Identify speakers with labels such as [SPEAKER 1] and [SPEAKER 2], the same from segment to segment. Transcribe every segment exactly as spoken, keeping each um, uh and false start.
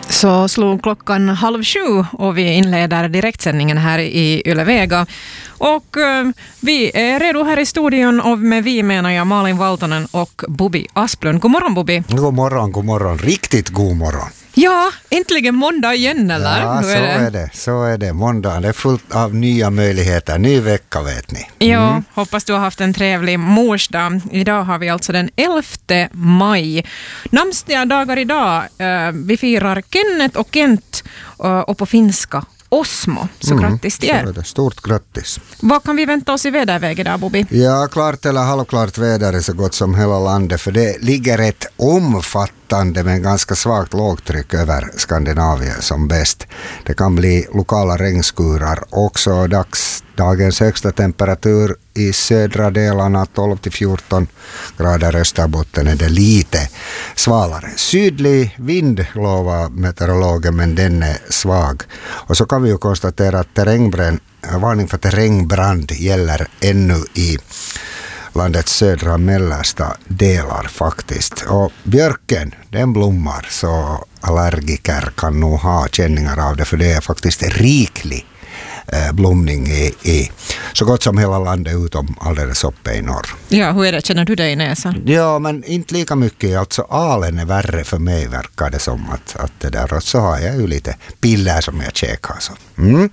[SPEAKER 1] Så slog klockan halv sju och vi inleder direktsändningen här i Yle Vega. Och eh, vi är redo här i studion, och med vi menar jag Malin Valtonen och Bobby Asplund. God morgon, Bobby.
[SPEAKER 2] God morgon, god morgon. Riktigt god morgon.
[SPEAKER 1] Ja, äntligen måndag igen, eller?
[SPEAKER 2] Ja,
[SPEAKER 1] Hur
[SPEAKER 2] så
[SPEAKER 1] är det?
[SPEAKER 2] är det. Så är det. Måndag, det är fullt av nya möjligheter. Ny vecka, vet ni. Mm.
[SPEAKER 1] Ja, hoppas du har haft en trevlig morsdag. Idag har vi alltså den elfte maj. Namnsdagar dagar idag. Uh, vi firar Kenneth och Kent uh, och på finska Osmo. Så
[SPEAKER 2] Mm,
[SPEAKER 1] grattis till
[SPEAKER 2] så
[SPEAKER 1] er.
[SPEAKER 2] är det. Stort grattis.
[SPEAKER 1] Vad kan vi vänta oss i väderväg idag, Bobby?
[SPEAKER 2] Ja, klart eller halvklart väder är så gott som hela landet, för det ligger ett omfattande men ganska svagt lågtryck över Skandinavien som bäst. Det kan bli lokala regnskurar också. Dags, dagens högsta temperatur i södra delarna tolv till fjorton grader, Österbotten är det lite svalare. Sydlig vind lovar meteorologen, men den är svag. Och så kan vi ju konstatera att terrängbrand, varning för terrängbrand gäller ännu i landets södra och mellersta delar faktiskt. Och björken, den blommar, så allergiker kan nog ha känningar av det, för det är faktiskt riklig eh, blomning i, i så gott som hela landet utom alldeles uppe i norr.
[SPEAKER 1] Ja, hur är det? Känner du dig i näsan?
[SPEAKER 2] Ja, men inte lika mycket. Alltså alen är värre för mig, verkar det som. Att, att det där. Och så har jag ju lite piller som jag käkar. Så. Mm.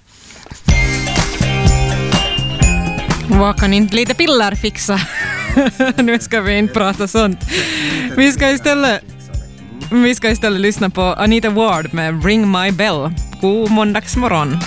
[SPEAKER 1] Vad kan inte lite piller fixa? Nu ska vi inte prata sånt. Vi ska istället, vi ska istället lyssna på Anita Ward med Ring My Bell. God måndagsmorgon.